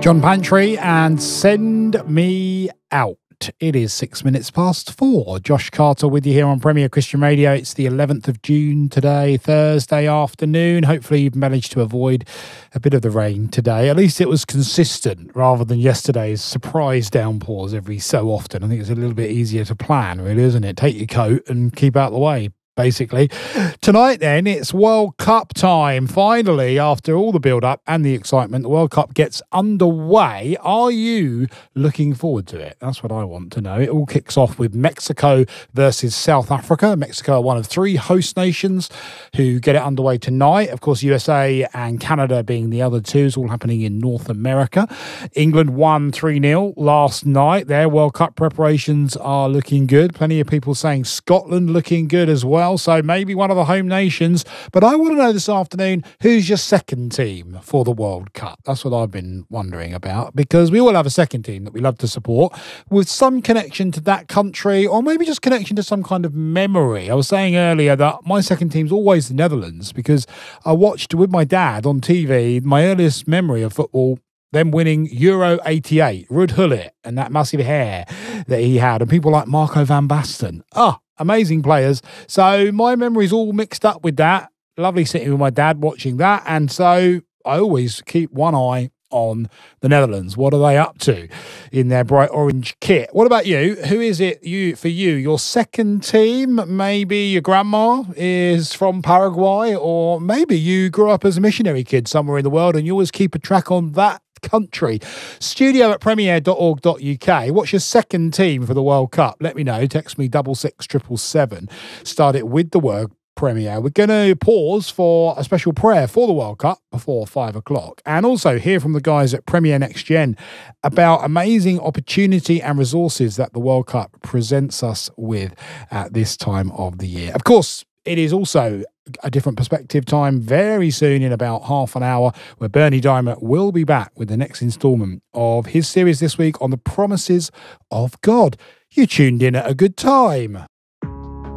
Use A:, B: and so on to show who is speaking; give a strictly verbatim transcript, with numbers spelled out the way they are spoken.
A: John Pantry and Send Me Out. It is six minutes past four. Josh Carter with you here on Premier Christian Radio. It's the eleventh of June today, Thursday afternoon. Hopefully you've managed to avoid a bit of the rain today. At least it was consistent rather than yesterday's surprise downpours every so often. I think it's a little bit easier to plan, really, isn't it? Take your coat and keep out of the way. Basically. Tonight then, it's World Cup time. Finally, after all the build-up and the excitement, the World Cup gets underway. Are you looking forward to it? That's what I want to know. It all kicks off with Mexico versus South Africa. Mexico are one of three host nations who get it underway tonight. Of course, U S A and Canada being the other two. It's all happening in North America. England won three nil last night. Their World Cup preparations are looking good. Plenty of people saying Scotland looking good as well. So maybe one of the home nations. But I want to know this afternoon, who's your second team for the World Cup? That's what I've been wondering about, because we all have a second team that we love to support with some connection to that country, or maybe just connection to some kind of memory. I was saying earlier that my second team's always the Netherlands, because I watched with my dad on T V my earliest memory of football, them winning Euro eighty-eight, Ruud Gullit and that massive hair that he had, and people like Marco van Basten. Ah, amazing players. So my memory's all mixed up with that. Lovely sitting with my dad watching that. And so I always keep one eye on the Netherlands. What are they up to in their bright orange kit? What about you? Who is it you for you? Your second team? Maybe your grandma is from Paraguay, or maybe you grew up as a missionary kid somewhere in the world and you always keep a track on that country. Studio at premier dot org dot uk. What's your second team for the World Cup? Let me know. Text me double six triple seven. Start it with the word Premier. We're going to pause for a special prayer for the World Cup before five o'clock, and also hear from the guys at Premier Next Gen about amazing opportunity and resources that the World Cup presents us with at this time of the year. Of course, it is also a different perspective time very soon, in about half an hour, where Bernie Diamond will be back with the next instalment of his series this week on the promises of God. You tuned in at a good time.